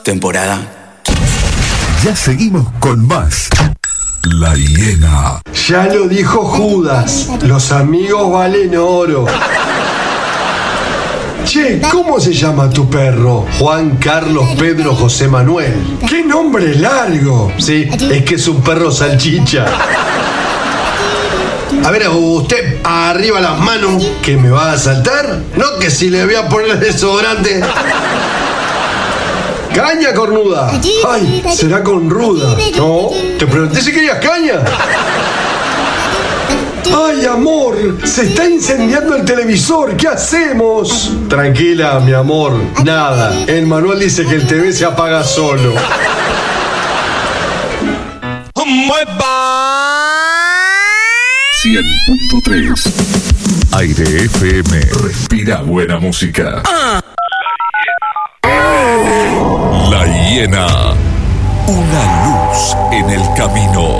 temporada. Ya seguimos con más. La Hiena. Ya lo dijo Judas, los amigos valen oro. Che, ¿cómo se llama tu perro? Juan Carlos Pedro José Manuel. ¡Qué nombre largo! Sí, es que es un perro salchicha. A ver, usted, arriba las manos, ¿que me va a asaltar? No, que si le voy a poner desodorante. ¡Caña, cornuda! ¡Ay, será con ruda! No, te pregunté si querías caña. ¡Ay, amor! ¡Se está incendiando el televisor! ¿Qué hacemos? Tranquila, mi amor. Nada. El manual dice que el TV se apaga solo. 100.3 Aire FM. Respira buena música. La Hiena. Una luz en el camino.